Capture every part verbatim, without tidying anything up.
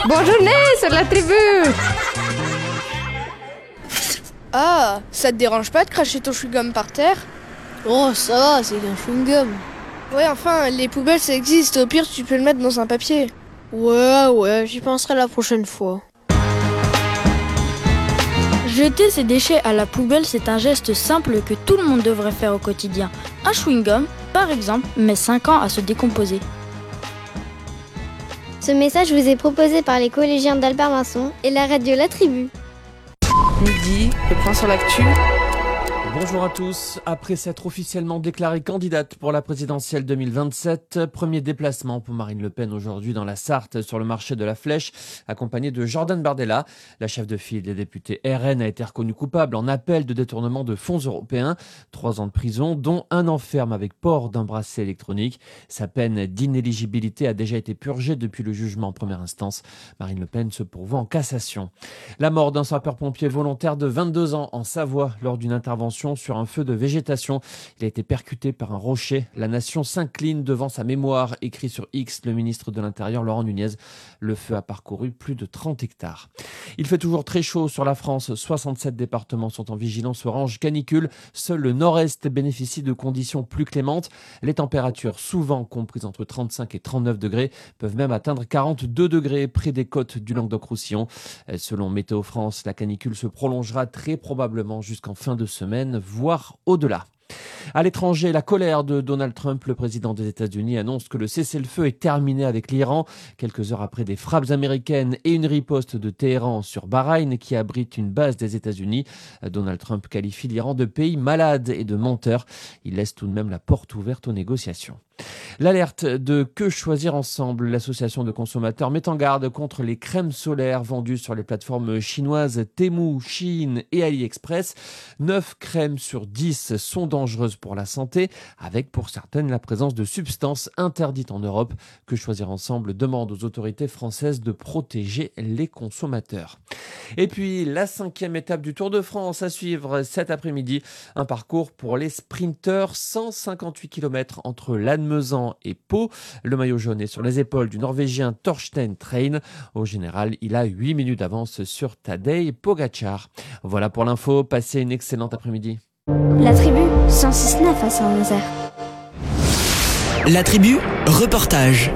Bonjour, c'est la tribu. Ah, ça te dérange pas de cracher ton chewing-gum par terre? Oh, ça va, c'est qu'un chewing-gum. Ouais, enfin, les poubelles ça existe, au pire tu peux le mettre dans un papier. Ouais, ouais, j'y penserai la prochaine fois. Jeter ses déchets à la poubelle, c'est un geste simple que tout le monde devrait faire au quotidien. Un chewing-gum, par exemple, met cinq ans à se décomposer. Ce message vous est proposé par les collégiens d'Albert Vincent et la radio La Tribu. Midi, le point sur l'actu. Bonjour à tous. Après s'être officiellement déclarée candidate pour la présidentielle deux mille vingt-sept, premier déplacement pour Marine Le Pen aujourd'hui dans la Sarthe sur le marché de la Flèche, accompagnée de Jordan Bardella. La chef de file des députés R N a été reconnue coupable en appel de détournement de fonds européens. Trois ans de prison, dont un an ferme avec port d'un bracelet électronique. Sa peine d'inéligibilité a déjà été purgée depuis le jugement en première instance. Marine Le Pen se pourvoit en cassation. La mort d'un sapeur-pompier volontaire de vingt-deux ans en Savoie lors d'une intervention sur un feu de végétation. Il a été percuté par un rocher. La nation s'incline devant sa mémoire, écrit sur X le ministre de l'Intérieur Laurent Nunez. Le feu a parcouru plus de trente hectares. Il fait toujours très chaud sur la France. soixante-sept départements sont en vigilance orange canicule. Seul le nord-est bénéficie de conditions plus clémentes. Les températures, souvent comprises entre trente-cinq et trente-neuf degrés, peuvent même atteindre quarante-deux degrés près des côtes du Languedoc-Roussillon. Selon Météo France, la canicule se prolongera très probablement jusqu'en fin de semaine, voire au-delà. À l'étranger, la colère de Donald Trump, le président des États-Unis, annonce que le cessez-le-feu est terminé avec l'Iran, quelques heures après des frappes américaines et une riposte de Téhéran sur Bahreïn, qui abrite une base des États-Unis. Donald Trump qualifie l'Iran de pays malade et de menteur. Il laisse tout de même la porte ouverte aux négociations. L'alerte de Que Choisir Ensemble, l'association de consommateurs, met en garde contre les crèmes solaires vendues sur les plateformes chinoises Temu, Shein et AliExpress. neuf crèmes sur dix sont dangereuses pour la santé, avec pour certaines la présence de substances interdites en Europe. Que Choisir Ensemble demande aux autorités françaises de protéger les consommateurs. Et puis la cinquième étape du Tour de France à suivre cet après-midi. Un parcours pour les sprinteurs, cent cinquante-huit kilomètres entre Lannemezan et Pau. Le maillot jaune est sur les épaules du Norvégien Torstein Train. Au général, il a huit minutes d'avance sur Tadej Pogacar. Voilà pour l'info, passez une excellente après-midi. La Tribu, cent six virgule neuf à Saint-Nazaire. La Tribu, reportage.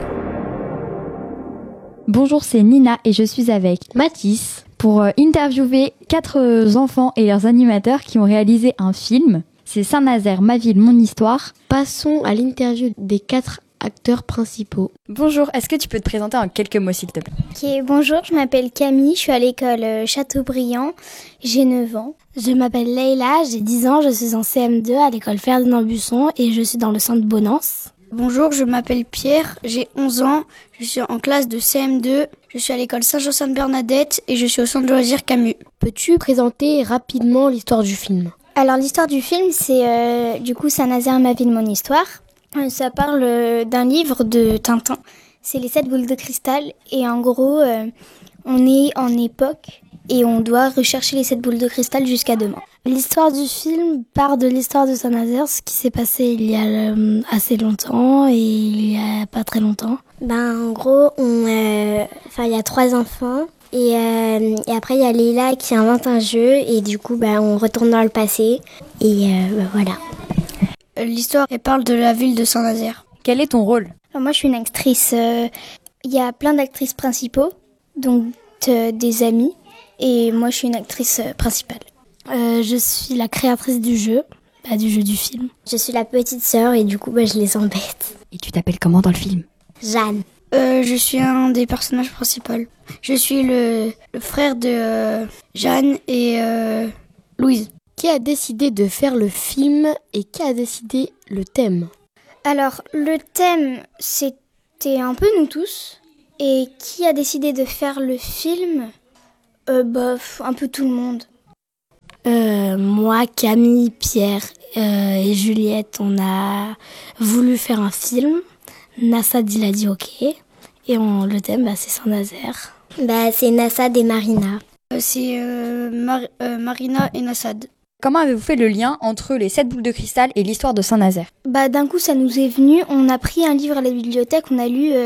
Bonjour, c'est Nina et je suis avec Mathis pour interviewer quatre enfants et leurs animateurs qui ont réalisé un film. C'est Saint-Nazaire, ma ville, mon histoire. Passons à l'interview des quatre acteurs principaux. Bonjour, est-ce que tu peux te présenter en quelques mots s'il te plaît? Ok, bonjour, je m'appelle Camille, je suis à l'école Châteaubriand, j'ai neuf ans. Je m'appelle Leïla, j'ai dix ans, je suis en C M deux à l'école Ferdinand Buisson et je suis dans le centre Bonance. Bonjour, je m'appelle Pierre, j'ai onze ans, je suis en classe de C M deux, je suis à l'école Saint-Jean-Sainte-Bernadette et je suis au centre de loisirs Camus. Peux-tu présenter rapidement l'histoire du film? Alors l'histoire du film, c'est euh, du coup Saint-Nazaire, ma ville, mon histoire. Euh, ça parle euh, d'un livre de Tintin, c'est les sept boules de cristal et en gros, euh, on est en époque et on doit rechercher les sept boules de cristal jusqu'à demain. L'histoire du film part de l'histoire de Saint-Nazaire, ce qui s'est passé il y a euh, assez longtemps et il y a pas très longtemps. Ben en gros, on, euh, enfin il y a trois enfants et, euh, et après il y a Leïla qui invente un jeu et du coup ben on retourne dans le passé et euh, ben, voilà. L'histoire elle parle de la ville de Saint-Nazaire. Quel est ton rôle? Alors, moi je suis une actrice. Il euh, y a plein d'actrices principaux, donc euh, des amis. Et moi, je suis une actrice euh, principale. Euh, je suis la créatrice du jeu, bah, du jeu du film. Je suis la petite sœur et du coup, bah, je les embête. Et tu t'appelles comment dans le film? Jeanne. Euh, je suis un des personnages principaux. Je suis le, le frère de euh, Jeanne et euh, Louise. Qui a décidé de faire le film et qui a décidé le thème? Alors, le thème, c'était un peu nous tous. Et qui a décidé de faire le film? Euh, bah, un peu tout le monde. Euh, moi, Camille, Pierre euh, et Juliette, on a voulu faire un film. Nassad, il a dit ok. Et on, le thème, bah, c'est Saint-Nazaire. Bah, c'est Nassad et Marina. Euh, c'est euh, Mar- euh, Marina et Nassad. Comment avez-vous fait le lien entre les sept boules de cristal et l'histoire de Saint-Nazaire? Bah, d'un coup, ça nous est venu. On a pris un livre à la bibliothèque, on a lu euh,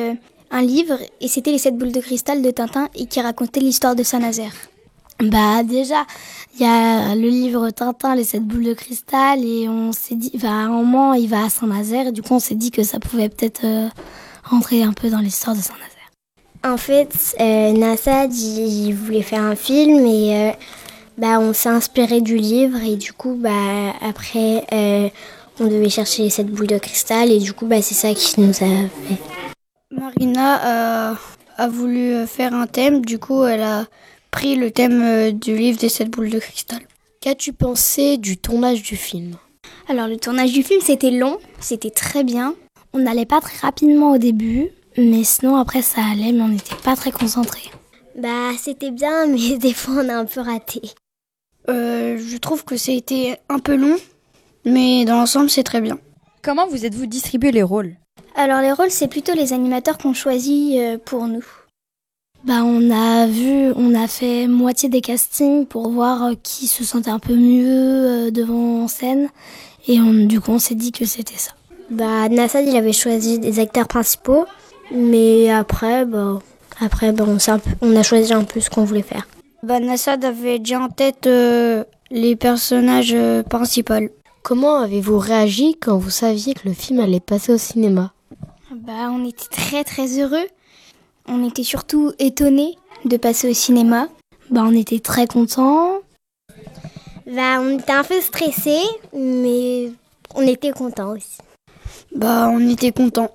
un livre et c'était les sept boules de cristal de Tintin et qui racontait l'histoire de Saint-Nazaire. Bah déjà, il y a le livre Tintin, les sept boules de cristal, et on s'est dit, bah, à un moment, il va à Saint-Nazaire, et du coup, on s'est dit que ça pouvait peut-être euh, rentrer un peu dans l'histoire de Saint-Nazaire. En fait, euh, Nassad, il voulait faire un film, et euh, bah, on s'est inspiré du livre, et du coup, bah, après, euh, on devait chercher les sept boules de cristal, et du coup, bah, c'est ça qui nous a fait. Marina euh, a voulu faire un thème, du coup, elle a pris le thème du livre des sept boules de cristal. Qu'as-tu pensé du tournage du film ? Alors le tournage du film c'était long, c'était très bien. On n'allait pas très rapidement au début, mais sinon après ça allait, mais on n'était pas très concentrés. Bah c'était bien, mais des fois on a un peu raté. Euh, je trouve que c'était un peu long, mais dans l'ensemble c'est très bien. Comment vous êtes-vous distribué les rôles ? Alors les rôles c'est plutôt les animateurs qu'on choisit pour nous. Bah, on a vu, on a fait moitié des castings pour voir qui se sentait un peu mieux devant en scène. Et on, du coup, on s'est dit que c'était ça. Bah, Nassad, il avait choisi des acteurs principaux. Mais après, bah, après, bah, on, un peu, on a choisi un peu ce qu'on voulait faire. Bah, Nassad avait déjà en tête euh, les personnages euh, principaux. Comment avez-vous réagi quand vous saviez que le film allait passer au cinéma ? Bah, on était très très heureux. On était surtout étonnés de passer au cinéma. Bah, on était très contents. Bah, on était un peu stressés, mais on était contents aussi. Bah, on était contents.